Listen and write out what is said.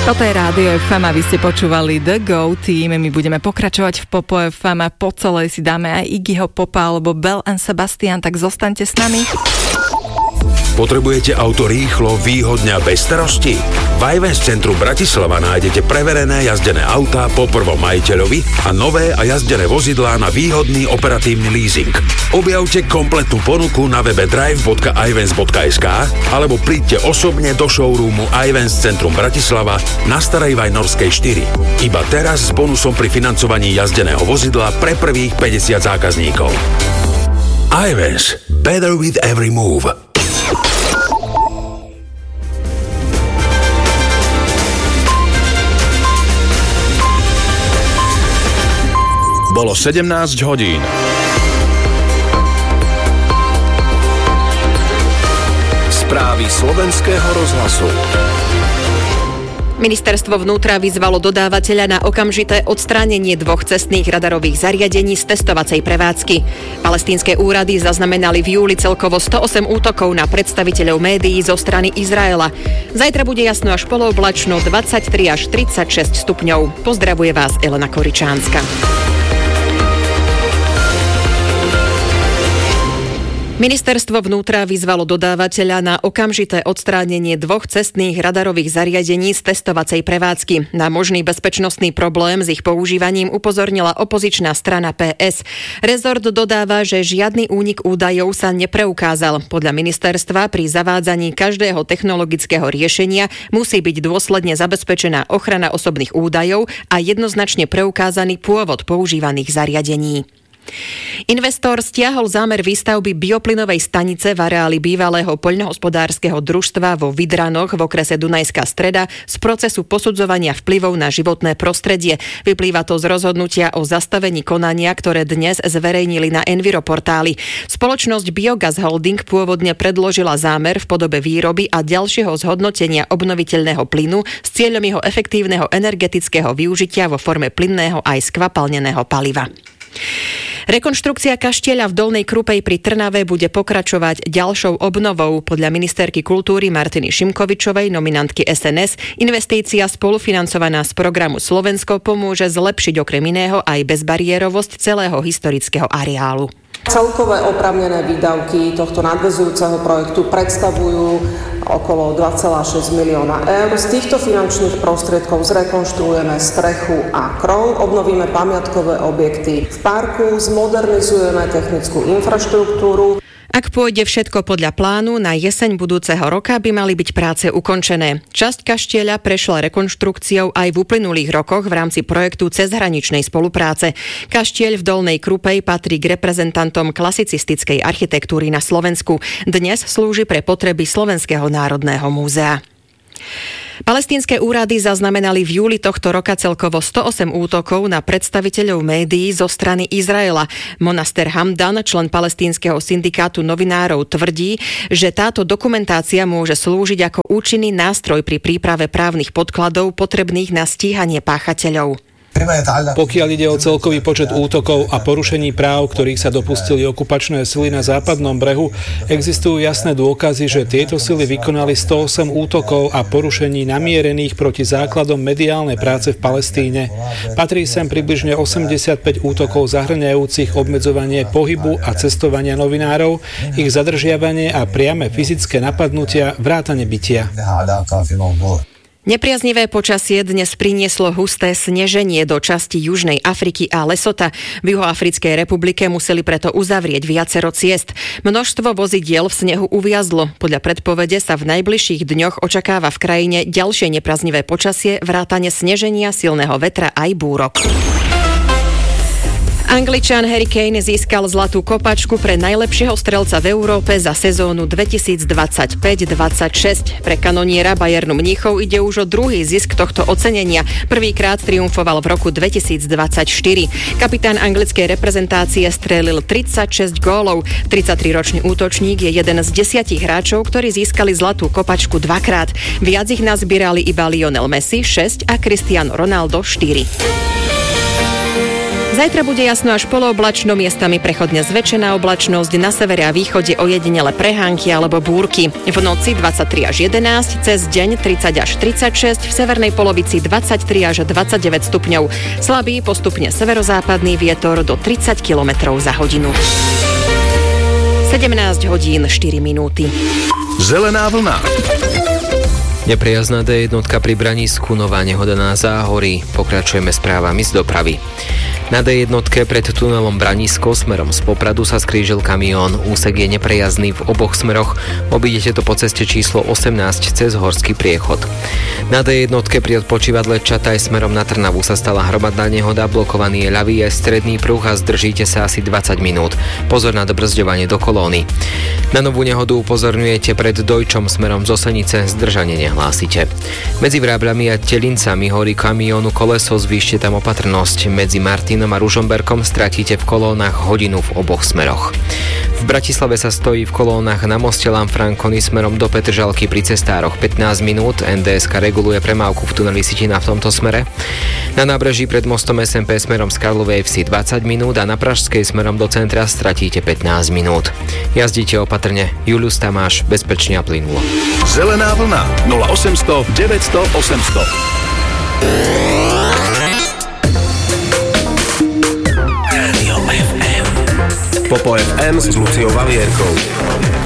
Toto je Rádio FM a vy ste počúvali The Go Team. My budeme pokračovať v Popo FM a po celej si dáme aj Iggyho Popa alebo Bell & Sebastian, tak zostaňte s nami. Potrebujete auto rýchlo, výhodne a bez starosti? V Ivens centru Bratislava nájdete preverené jazdené autá po prvom majiteľovi a nové a jazdené vozidlá na výhodný operatívny leasing. Objavte kompletnú ponuku na webe drive.ivens.sk alebo príďte osobne do showroomu Ivens centrum Bratislava na Starej Vajnorskej 4. Iba teraz s bonusom pri financovaní jazdeného vozidla pre prvých 50 zákazníkov. Ivens. Better with every move. Bolo 17 hodín. Správy slovenského rozhlasu. Ministerstvo vnútra vyzvalo dodávateľa na okamžité odstránenie 2 cestných radarových zariadení z testovacej prevádzky. Palestínske úrady zaznamenali v júli celkovo 108 útokov na predstaviteľov médií zo strany Izraela. Zajtra bude jasno až polooblačno, 23 až 36 stupňov. Pozdravuje vás Elena Koričánska. Ministerstvo vnútra vyzvalo dodávateľa na okamžité odstránenie 2 cestných radarových zariadení z testovacej prevádzky. Na možný bezpečnostný problém s ich používaním upozornila opozičná strana PS. Rezort dodáva, že žiadny únik údajov sa nepreukázal. Podľa ministerstva pri zavádzaní každého technologického riešenia musí byť dôsledne zabezpečená ochrana osobných údajov a jednoznačne preukázaný pôvod používaných zariadení. Investor stiahol zámer výstavby bioplynovej stanice v areáli bývalého poľnohospodárskeho družstva vo Vidranoch v okrese Dunajská Streda z procesu posudzovania vplyvov na životné prostredie. Vyplýva to z rozhodnutia o zastavení konania, ktoré dnes zverejnili na Enviroportáli. Spoločnosť Biogas Holding pôvodne predložila zámer v podobe výroby a ďalšieho zhodnotenia obnoviteľného plynu s cieľom jeho efektívneho energetického využitia vo forme plynného aj skvapalneného paliva. Rekonštrukcia kaštieľa v Dolnej Krupej pri Trnave bude pokračovať ďalšou obnovou. Podľa ministerky kultúry Martiny Šimkovičovej, nominantky SNS, investícia spolufinancovaná z programu Slovensko pomôže zlepšiť okrem iného aj bezbariérovosť celého historického areálu. Celkové oprávnené výdavky tohto nadväzujúceho projektu predstavujú okolo 2,6 milióna eur. Z týchto finančných prostriedkov zrekonštruujeme strechu a krov, obnovíme pamiatkové objekty v parku, zmodernizujeme technickú infraštruktúru. Ak pôjde všetko podľa plánu, na jeseň budúceho roka by mali byť práce ukončené. Časť kaštieľa prešla rekonštrukciou aj v uplynulých rokoch v rámci projektu cezhraničnej spolupráce. Kaštieľ v Dolnej Krupej patrí k reprezentantom klasicistickej architektúry na Slovensku. Dnes slúži pre potreby Slovenského národného múzea. Palestínske úrady zaznamenali v júli tohto roka celkovo 108 útokov na predstaviteľov médií zo strany Izraela. Monaster Hamdan, člen palestínskeho syndikátu novinárov, tvrdí, že táto dokumentácia môže slúžiť ako účinný nástroj pri príprave právnych podkladov potrebných na stíhanie páchateľov. Pokiaľ ide o celkový počet útokov a porušení práv, ktorých sa dopustili okupačné sily na západnom brehu, existujú jasné dôkazy, že tieto sily vykonali 108 útokov a porušení namierených proti základom mediálnej práce v Palestíne. Patrí sem približne 85 útokov zahŕňajúcich obmedzovanie pohybu a cestovania novinárov, ich zadržiavanie a priame fyzické napadnutia, vrátane bitia. Nepriaznivé počasie dnes prinieslo husté sneženie do časti Južnej Afriky a Lesota. V Juhoafrickej republike museli preto uzavrieť viacero ciest. Množstvo vozidiel v snehu uviazlo. Podľa predpovede sa v najbližších dňoch očakáva v krajine ďalšie nepriaznivé počasie, vrátane sneženia, silného vetra aj búrok. Angličan Harry Kane získal zlatú kopačku pre najlepšieho strelca v Európe za sezónu 2025-26. Pre kanoniera Bayernu Mníchov ide už o druhý zisk tohto ocenenia. Prvýkrát triumfoval v roku 2024. Kapitán anglickej reprezentácie strelil 36 gólov. 33-ročný útočník je jeden z 10 hráčov, ktorí získali zlatú kopačku dvakrát. Viac ich nazbierali iba Lionel Messi 6 a Cristiano Ronaldo 4. Zajtra bude jasno až polooblačno, miestami prechodne zväčšená oblačnosť, na severe a východe ojedinele prehánky alebo búrky. V noci 23 až 11, cez deň 30 až 36, v severnej polovici 23 až 29 stupňov. Slabý, postupne severozápadný vietor do 30 km za hodinu. 17 hodín 4 minúty. Zelená vlna. Neprejazná D1 pri Branisku, nová nehoda na Záhorí. Pokračujeme správami z dopravy. Na D1 pred tunelom Branisko smerom z Popradu sa skrížil kamión. Úsek je neprejazdný v oboch smeroch. Obídete to po ceste číslo 18 cez Horský priechod. Na D1 pri odpočívadle Čataj smerom na Trnavu sa stala hromadná nehoda. Blokovaný je ľavý aj stredný pruh a zdržíte sa asi 20 minút. Pozor na dobrzďovanie do kolóny. Na novú nehodu upozorňujete pred Dojčom smerom z Osenice. Zdržanie nehlásite. Medzi Vrábľami a Telincami horí kamiónu koleso, zvýšte tam opatrnosť. Medzi Martinom a Ružomberkom stratíte v kolónach hodinu v oboch smeroch. V Bratislave sa stojí v kolónach na moste Lanfranconi smerom do Petržalky pri cestároch 15 minút. NDSK reguluje premávku v tuneli Sitina v tomto smere. Na nábreží pred mostom SMP smerom z Karlovej Vsi 20 minút a na Pražskej smerom do centra stratíte 15 minút. Jazdíte opatrne. Julius Tamáš, bezpečne a plynulo. Zelená vlna 0800 900 800. Popo FM s Luciou Valierkou.